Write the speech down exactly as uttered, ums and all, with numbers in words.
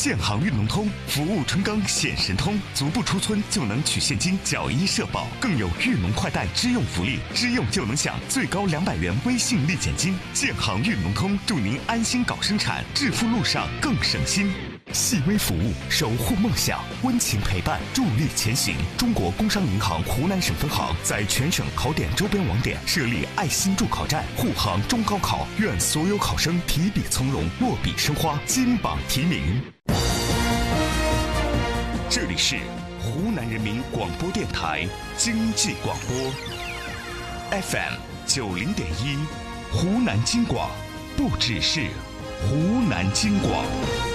建行运农通，服务春耕显神通，足不出村就能取现金缴一社保，更有运农快贷支用福利，支用就能享最高两百元微信立减金。建行运农通，祝您安心搞生产，致富路上更省心。细微服务，守护梦想，温情陪伴，助力前行。中国工商银行湖南省分行在全省考点周边网点设立爱心助考站，护航中高考，愿所有考生提笔从容，落笔生花，金榜题名。这里是湖南人民广播电台经济广播 F M 九零点一，湖南经广，不只是湖南经广。